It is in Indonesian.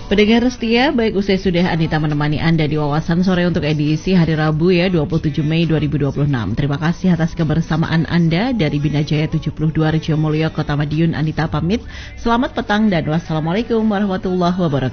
Pendengar setia, baik usai sudah Anita menemani Anda di Wawasan Sore untuk edisi hari Rabu ya 27 Mei 2026. Terima kasih atas kebersamaan Anda dari Bina Jaya 72 Rejo Mulyo Kota Madiun. Anita pamit. Selamat petang dan wassalamualaikum warahmatullahi wabarakatuh.